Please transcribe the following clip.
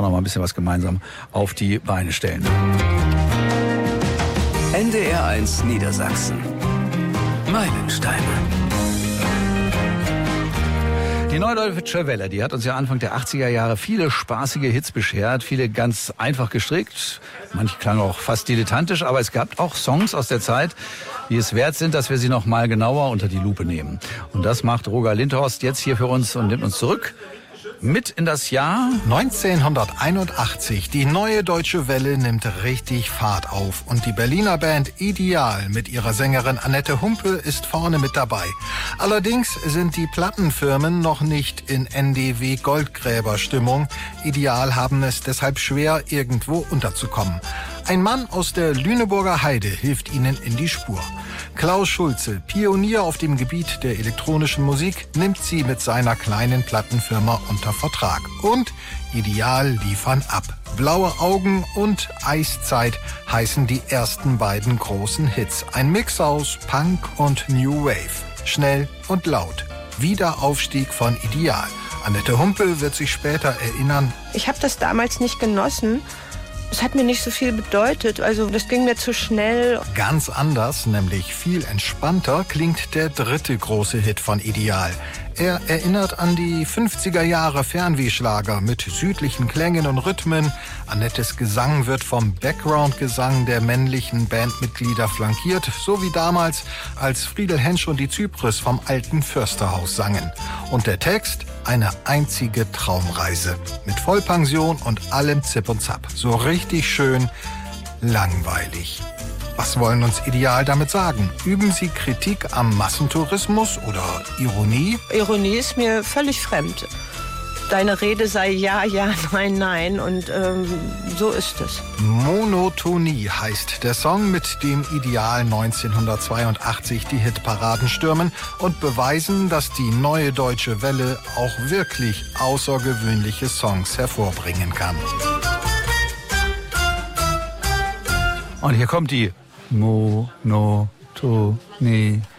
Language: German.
noch mal ein bisschen was gemeinsam auf die Beine stellen. NDR1 Niedersachsen. Meilensteine. Die Neudeutsche Welle, die hat uns ja Anfang der 80er Jahre viele spaßige Hits beschert, viele ganz einfach gestrickt, manche klangen auch fast dilettantisch, aber es gab auch Songs aus der Zeit, die es wert sind, dass wir sie noch mal genauer unter die Lupe nehmen. Und das macht Roger Lindhorst jetzt hier für uns und nimmt uns zurück mit in das Jahr 1981. Die Neue Deutsche Welle nimmt richtig Fahrt auf und die Berliner Band Ideal mit ihrer Sängerin Annette Humpe ist vorne mit dabei. Allerdings sind die Plattenfirmen noch nicht in NDW Goldgräberstimmung. Ideal haben es deshalb schwer, irgendwo unterzukommen. Ein Mann aus der Lüneburger Heide hilft ihnen in die Spur. Klaus Schulze, Pionier auf dem Gebiet der elektronischen Musik, nimmt sie mit seiner kleinen Plattenfirma unter Vertrag. Und Ideal liefern ab. Blaue Augen und Eiszeit heißen die ersten beiden großen Hits. Ein Mix aus Punk und New Wave. Schnell und laut. Wiederaufstieg von Ideal. Annette Humpe wird sich später erinnern. Ich habe das damals nicht genossen. Es hat mir nicht so viel bedeutet, also das ging mir zu schnell. Ganz anders, nämlich viel entspannter, klingt der dritte große Hit von Ideal. Er erinnert an die 50er Jahre Fernwehschlager mit südlichen Klängen und Rhythmen. Annettes Gesang wird vom Background-Gesang der männlichen Bandmitglieder flankiert, so wie damals, als Friedel Hensch und die Zypris vom alten Försterhaus sangen. Und der Text? Eine einzige Traumreise. Mit Vollpension und allem Zip und Zap. So richtig schön langweilig. Was wollen uns Ideal damit sagen? Üben Sie Kritik am Massentourismus oder Ironie? Ironie ist mir völlig fremd. Deine Rede sei ja, ja, nein, nein und so ist es. Monotonie heißt der Song, mit dem Ideal 1982 die Hitparaden stürmen und beweisen, dass die Neue Deutsche Welle auch wirklich außergewöhnliche Songs hervorbringen kann. Und hier kommt die Monotonie.